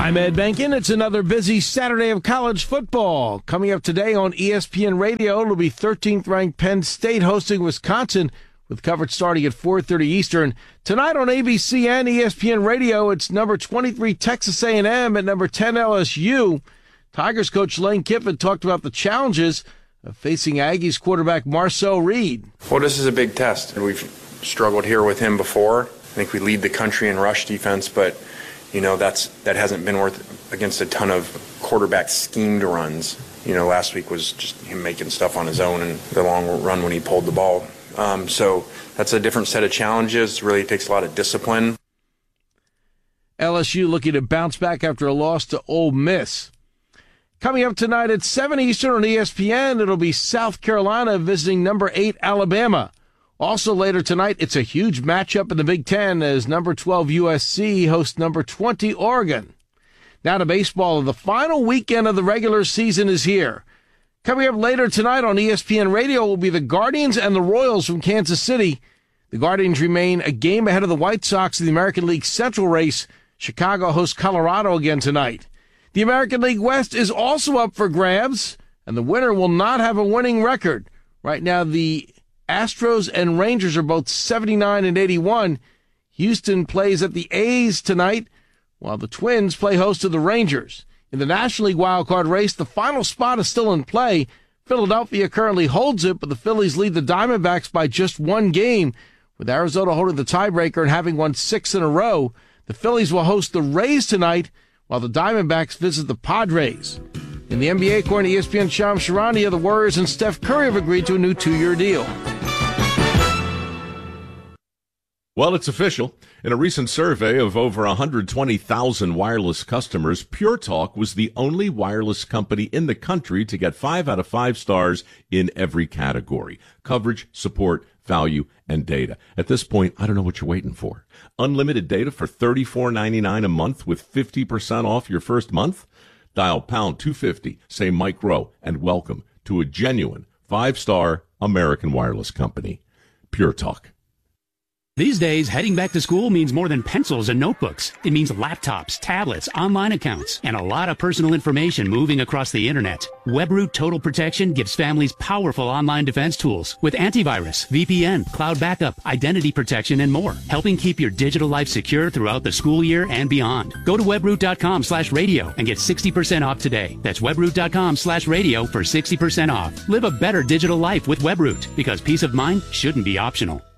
I'm Ed Benkin. It's another busy Saturday of college football. Coming up today on ESPN Radio, it'll be 13th-ranked Penn State hosting Wisconsin with coverage starting at 4:30 Eastern. Tonight on ABC and ESPN Radio, it's number 23 Texas A&M at number 10 LSU. Tigers coach Lane Kiffin talked about the challenges of facing Aggies quarterback Marcel Reed. Well, this is a big test. We've struggled here with him before. I think we lead the country in rush defense, but that hasn't been worth against a ton of quarterback schemed runs. Last week was just him making stuff on his own and the long run when he pulled the ball. So that's a different set of challenges. It really takes a lot of discipline. LSU looking to bounce back after a loss to Ole Miss. Coming up tonight at 7 Eastern on ESPN, it'll be South Carolina visiting number 8 Alabama. Also later tonight, it's a huge matchup in the Big Ten as number 12 USC hosts number 20 Oregon. Now to baseball. The final weekend of the regular season is here. Coming up later tonight on ESPN Radio will be the Guardians and the Royals from Kansas City. The Guardians remain a game ahead of the White Sox in the American League Central race. Chicago hosts Colorado again tonight. The American League West is also up for grabs, and the winner will not have a winning record. Right now, the Astros and Rangers are both 79 and 81. Houston plays at the A's tonight, while the Twins play host to the Rangers. In the National League wildcard race, the final spot is still in play. Philadelphia currently holds it, but the Phillies lead the Diamondbacks by just one game, with Arizona holding the tiebreaker and having won 6 in a row. The Phillies will host the Rays tonight, while the Diamondbacks visit the Padres. In the NBA, according to ESPN's Shams Charania, the Warriors and Steph Curry have agreed to a new 2-year deal. Well, it's official. In a recent survey of over 120,000 wireless customers, Pure Talk was the only wireless company in the country to get 5 out of 5 stars in every category: coverage, support, value, and data. At this point, I don't know what you're waiting for. Unlimited data for $34.99 a month with 50% off your first month? Dial pound 250, say Mike Rowe, and welcome to a genuine 5-star American wireless company. Pure Talk. These days, heading back to school means more than pencils and notebooks. It means laptops, tablets, online accounts, and a lot of personal information moving across the internet. WebRoot Total Protection gives families powerful online defense tools with antivirus, VPN, cloud backup, identity protection, and more, helping keep your digital life secure throughout the school year and beyond. Go to webroot.com/radio and get 60% off today. That's webroot.com/radio for 60% off. Live a better digital life with WebRoot, because peace of mind shouldn't be optional.